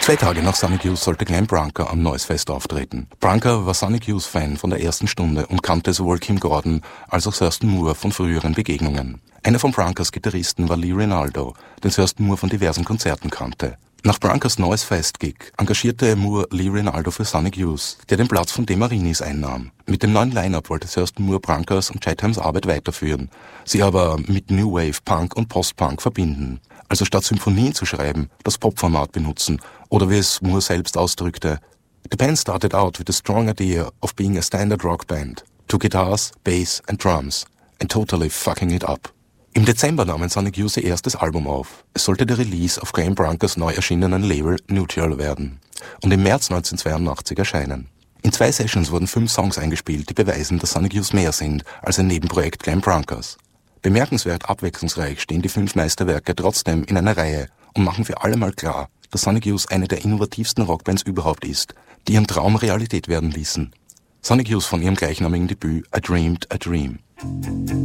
2 Tage nach Sonic Youth sollte Glenn Branca am Noisefest auftreten. Branca war Sonic Youth-Fan von der ersten Stunde und kannte sowohl Kim Gordon als auch Thurston Moore von früheren Begegnungen. Einer von Brancas Gitarristen war Lee Ranaldo, den Thurston Moore von diversen Konzerten kannte. Nach Brancas Noisefest-Gig engagierte Moore Lee Ranaldo für Sonic Youth, der den Platz von De Marinis einnahm. Mit dem neuen Line-Up wollte Thurston Moore Brancas und Chethams Arbeit weiterführen, sie aber mit New Wave, Punk und Post-Punk verbinden. Also statt Symphonien zu schreiben, das Popformat benutzen oder wie es Moore selbst ausdrückte: The band started out with a strong idea of being a standard rock band. 2 guitars, bass and drums and totally fucking it up. Im Dezember nahmen Sonic Youth ihr erstes Album auf. Es sollte der Release auf Glenn Brancas neu erschienenen Label Neutral werden und im März 1982 erscheinen. In 2 Sessions wurden 5 Songs eingespielt, die beweisen, dass Sonic Youth mehr sind als ein Nebenprojekt Glenn Brancas. Bemerkenswert abwechslungsreich stehen die 5 Meisterwerke trotzdem in einer Reihe und machen für alle mal klar, dass Sonic Youth eine der innovativsten Rockbands überhaupt ist, die ihren Traum Realität werden ließen. Sonic Youth von ihrem gleichnamigen Debüt I Dreamed a Dream.